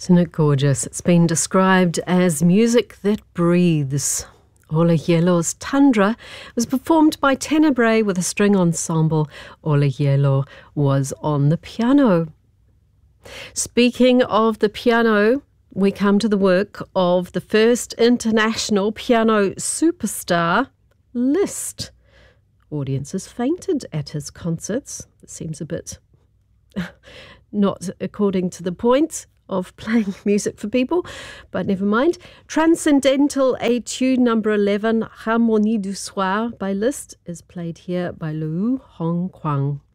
Isn't it gorgeous? It's been described as music that breathes. Ola Yellow's Tundra was performed by Tenebrae with a string ensemble. Ola Yellow was on the piano. Speaking of the piano, we come to the work of the first international piano superstar, Liszt. Audiences fainted at his concerts. It seems a bit not according to the point of playing music for people, but never mind. Transcendental Etude number 11, Harmonie du Soir by Liszt, is played here by Liu Hongquang.